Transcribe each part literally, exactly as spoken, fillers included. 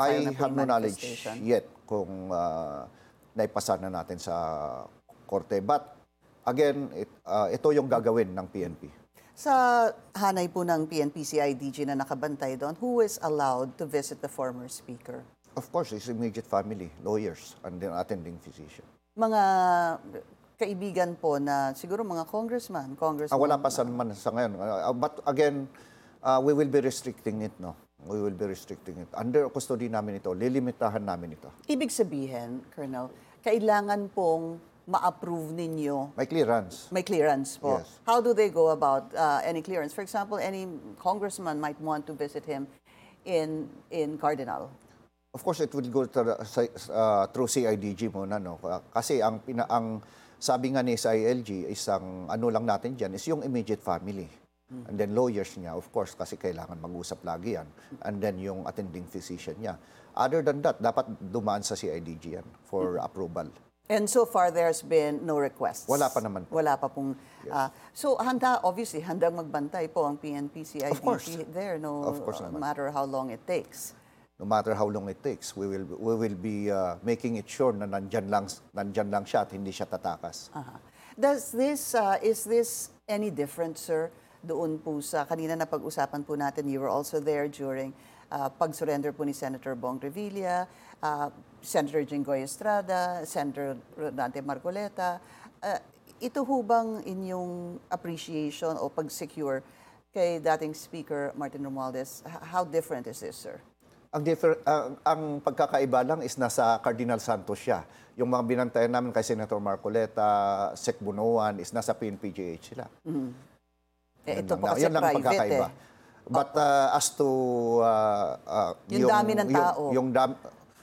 nag-file I na po have yung no knowledge manifestation? yet kung uh, naipasa na natin sa korte. But again, it, uh, ito yung gagawin ng P N P. Sa hanay po ng P N P C I D G na nakabantay doon, who is allowed to visit the former speaker? Of course, his immediate family, lawyers, and then attending physician. Mga kaibigan po na siguro mga congressman, congressman. Ah, wala pa sa, man, sa ngayon. Uh, but again, uh, we will be restricting it, no? We will be restricting it. Under custody namin ito, lilimitahan namin ito. Ibig sabihin, Colonel, kailangan pong ma-approve ninyo. May clearance. May clearance po. Yes. How do they go about uh, any clearance? For example, any congressman might want to visit him in in Cardinal. Of course, it will go to, uh, through C I D G muna, no? Kasi ang, pina, ang sabi nga ni S I L G, isang ano lang natin dyan, is yung immediate family. Mm-hmm. And then lawyers niya, of course, kasi kailangan mag-usap lagi yan. And then yung attending physician niya. Other than that, dapat dumaan sa C I D G yan for mm-hmm. approval. And so far, there's been no requests? Wala pa naman po. Wala pa pong... Yes. Uh, so, handa, obviously, handang magbantay po ang P N P C I D G of course. there, no of course uh, naman. matter how long it takes. No matter how long it takes, we will we will be uh, making it sure na nandyan lang, nandyan lang siya at hindi siya tatakas. Uh-huh. Does this, uh, is this any different, sir, doon po sa, kanina na pag-usapan po natin, you were also there during uh, pag-surrender po ni Senator Bong Revilla, uh, Senator Jinggoy Estrada, Senator Rodante Marcoleta. Uh, ito ho bang inyong appreciation o pag-secure kay dating Speaker Martin Romualdez? How different is this, sir? Ang, differ, uh, ang pagkakaiba lang is nasa Cardinal Santos siya. Yung mga binantayan namin kay Senator Marcoleta, Sec Bunuan, is nasa P N P G H sila. Mm-hmm. Eh, ito lang, po kasi yun lang ang private pagkakaiba. eh. But uh, as to... Uh, uh, yung, yung dami ng tao. Yung, yung dami...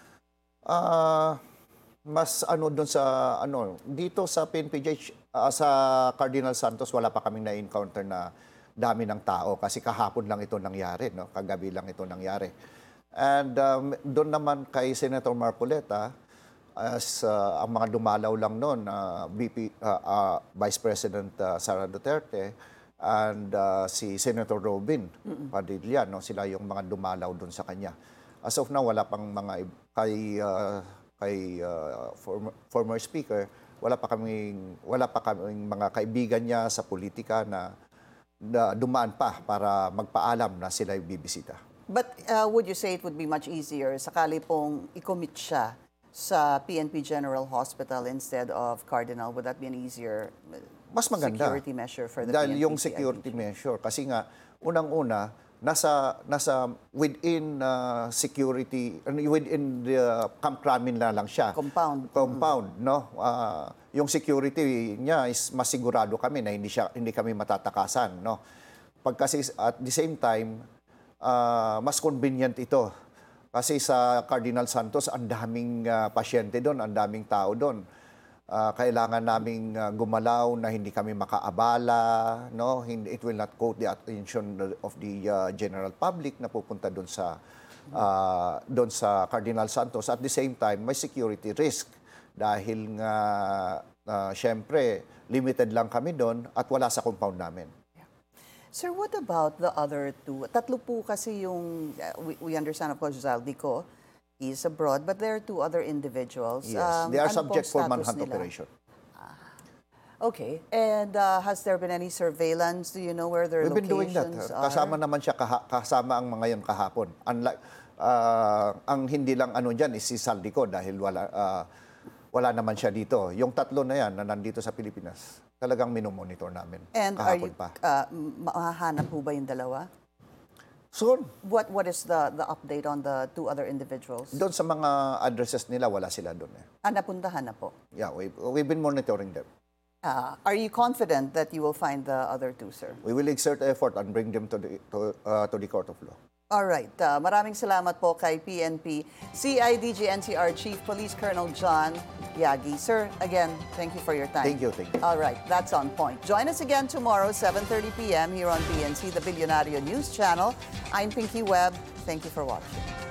Uh, mas ano doon sa... ano Dito sa P N P G H, uh, sa Cardinal Santos, wala pa kaming na-encounter na dami ng tao. Kasi kahapon lang ito nangyari. No? Kagabi lang ito nangyari. And um, doon naman kay Senator Marcoleta, as uh, ang mga dumalaw lang noon, uh, B P, uh, uh, Vice President uh, Sara Duterte and uh, si Senator Robin Mm-mm. Padilla, no? Sila yung mga dumalaw doon sa kanya. As of now, wala pang mga kay, uh, kay uh, former, former Speaker, wala pa kaming, wala pa kaming mga kaibigan niya sa politika na, na dumaan pa para magpaalam na sila yung bibisita. But uh, would you say it would be much easier sakali pong i-commit siya sa P N P General Hospital instead of Cardinal? Would that be an easier mas maganda security measure for the dahil P N P yung security measure? Kasi nga, unang-una, nasa, nasa within uh, security, within the Camp Crame na lang siya. Compound. Compound, mm-hmm. no? Uh, yung security niya is masigurado kami na hindi, siya, hindi kami matatakasan, no? Pagkasi at the same time, Uh, mas convenient ito. Kasi sa Cardinal Santos, ang daming uh, pasyente doon, ang daming tao doon. Uh, kailangan naming uh, gumalaw na hindi kami makaabala, no? It will not quote the attention of the uh, general public na pupunta doon sa uh, doon sa Cardinal Santos. At the same time, may security risk dahil nga uh, syempre limited lang kami doon at wala sa compound namin. Sir, what about the other two? Tatlo po kasi yung, uh, we, we understand, of course, Zaldico is abroad, but there are two other individuals. Yes, um, they are ano subject for manhunt nila? operation. Ah, okay, and uh, has there been any surveillance? Do you know where their We've been doing that. locations are? Kasama naman siya, kaha, kasama ang mga yan kahapon. Unlike, uh, ang hindi lang ano dyan is si Zaldico dahil wala, uh, wala naman siya dito. Yung tatlo na yan na nandito sa Pilipinas, talagang minomonitor namin. And are you, kahapon pa. uh, mahahanap po ba yung dalawa? Soon. What What is the, the update on the two other individuals? Doon sa mga addresses nila, wala sila doon. Eh. Ah, napuntahan na po. Yeah, we, we've been monitoring them. Uh, are you confident that you will find the other two, sir? We will exert effort and bring them to the, to, uh, to the court of law. All right. Uh, maraming salamat po kay P N P C I D G N C R Chief Police Colonel John Yagi. Sir, again, thank you for your time. Thank you, thank you. All right, that's on point. Join us again tomorrow, seven thirty p m here on P N C, the Billionario News Channel. I'm Pinky Webb. Thank you for watching.